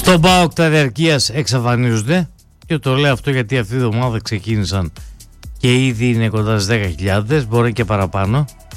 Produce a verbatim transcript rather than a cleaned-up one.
Στον ΠΑΟΚ τα διαρκείας εξαφανίζονται και το λέω αυτό γιατί αυτή η εβδομάδα ξεκίνησαν και ήδη είναι κοντά στις δέκα χιλιάδες, μπορεί και παραπάνω.